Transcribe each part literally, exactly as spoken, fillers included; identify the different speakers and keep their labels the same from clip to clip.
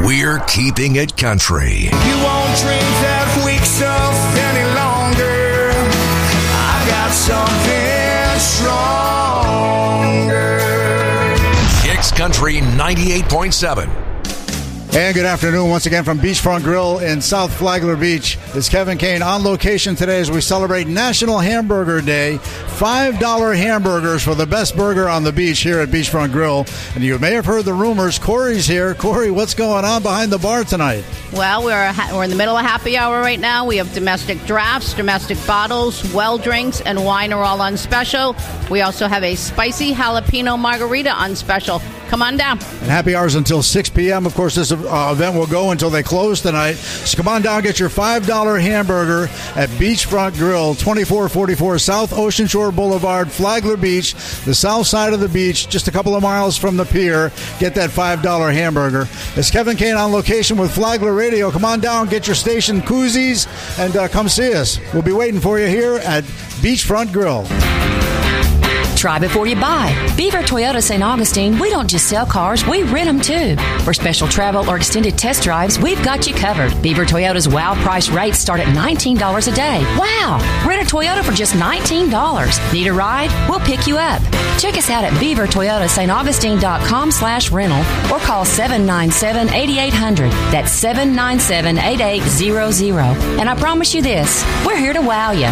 Speaker 1: We're keeping it country.
Speaker 2: You won't drink that weak stuff any longer. I got something stronger.
Speaker 1: Kicks Country ninety-eight point seven.
Speaker 3: And good afternoon once again from Beachfront Grill in South Flagler Beach. It's Kevin Kane on location today as we celebrate National Hamburger Day. five dollar hamburgers for the best burger on the beach here at Beachfront Grill. And you may have heard the rumors. Corey's here. Corey, what's going on behind the bar tonight?
Speaker 4: Well, we're we're in the middle of happy hour right now. We have domestic drafts, domestic bottles, well drinks, and wine are all on special. We also have a spicy jalapeno margarita on special. Come on down.
Speaker 3: And happy hours until six p.m. Of course, this uh, event will go until they close tonight. So come on down, get your five dollar hamburger at Beachfront Grill, twenty-four forty-four South Ocean Shore Boulevard, Flagler Beach, the south side of the beach, just a couple of miles from the pier. Get that five dollar hamburger. It's Kevin Kane on location with Flagler Radio. Come on down, get your station koozies, and uh, come see us. We'll be waiting for you here at Beachfront Grill.
Speaker 5: Try before you buy. Beaver Toyota Saint Augustine, we don't just sell cars, we rent them too. For special travel or extended test drives, we've got you covered. Beaver Toyota's wow price rates start at nineteen dollars a day. Wow! Rent a Toyota for just nineteen dollars. Need a ride? We'll pick you up. Check us out at beaver toyota st augustine dot com slash rental or call seven nine seven, eight eight zero zero. That's seven nine seven, eight eight zero zero. And I promise you this, we're here to wow you.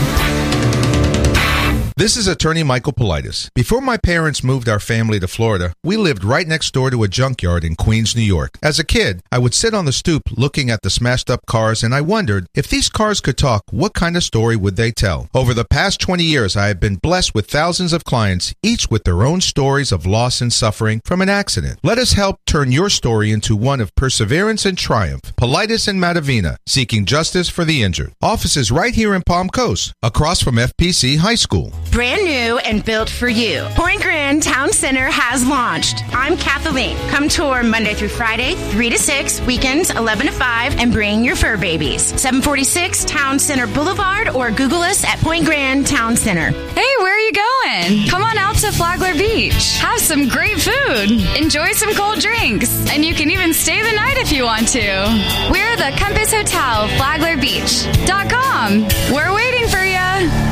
Speaker 6: This is attorney Michael Politis. Before my parents moved our family to Florida, we lived right next door to a junkyard in Queens, New York. As a kid, I would sit on the stoop looking at the smashed up cars, and I wondered, if these cars could talk, what kind of story would they tell? Over the past twenty years, I have been blessed with thousands of clients, each with their own stories of loss and suffering from an accident. Let us help turn your story into one of perseverance and triumph. Politis and Matavina, seeking justice for the injured. Offices right here in Palm Coast, across from F P C High School.
Speaker 7: Brand new and built for you. Point Grand Town Center has launched. I'm Kathleen. Come tour Monday through Friday, three to six, weekends eleven to five, and bring your fur babies. seven forty-six Town Center Boulevard or Google us at Point Grand Town Center.
Speaker 8: Hey, where are you going? Come on out to Flagler Beach. Have some great food. Enjoy some cold drinks. And you can even stay the night if you want to. We're the Compass Hotel, Flagler Beach dot com. We're waiting for you.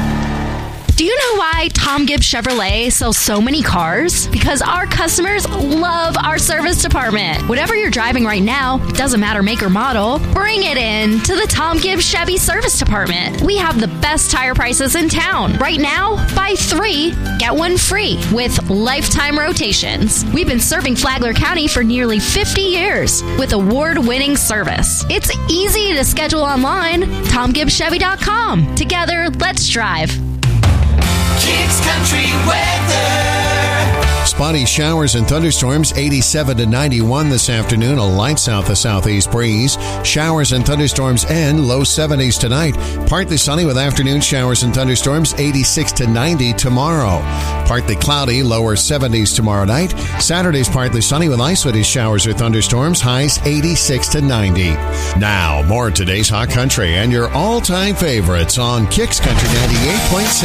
Speaker 9: Do you know why Tom Gibbs Chevrolet sells so many cars? Because our customers love our service department. Whatever you're driving right now, doesn't matter make or model, bring it in to the Tom Gibbs Chevy Service Department. We have the best tire prices in town. Right now, buy three, get one free with lifetime rotations. We've been serving Flagler County for nearly fifty years with award-winning service. It's easy to schedule online, tom gibbs chevy dot com. Together, let's drive.
Speaker 2: Kicks Country weather.
Speaker 10: Spotty showers and thunderstorms, eighty-seven to ninety-one this afternoon. A light south to southeast breeze. Showers and thunderstorms and low seventies tonight. Partly sunny with afternoon showers and thunderstorms, eighty-six to ninety tomorrow. Partly cloudy, lower seventies tomorrow night. Saturday's partly sunny with isolated showers or thunderstorms, highs eighty-six to ninety. Now, more of today's Hot Country and your all-time favorites on Kicks Country ninety-eight point seven.